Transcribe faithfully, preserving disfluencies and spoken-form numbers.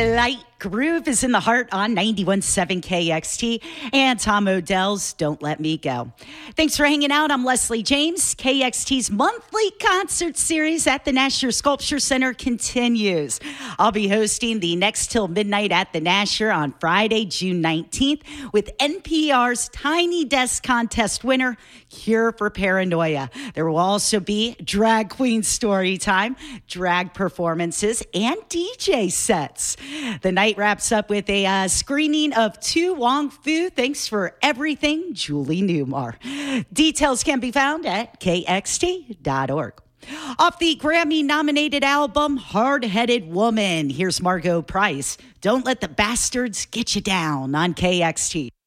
Light Groove is in the heart on ninety-one point seven K X T and Tom Odell's Don't Let Me Go. Thanks for hanging out. I'm Leslie James. K X T's monthly concert series at the Nasher Sculpture Center continues. I'll be hosting the Next Till Midnight at the Nasher on Friday, June nineteenth with N P R's Tiny Desk Contest winner, Cure for Paranoia. There will also be drag queen story time, drag performances, and D J sets. The night wraps up with a uh, screening of To Wong Foo. Thanks for everything, Julie Newmar. Details can be found at K X T dot org. Off the Grammy-nominated album, Hard-Headed Woman, here's Margot Price. Don't Let the Bastards Get You Down on K X T.